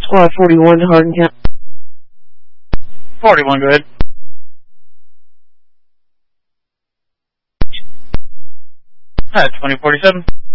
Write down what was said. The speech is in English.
Squad 41 to Hardin County. 41, go ahead. Hi, 2047.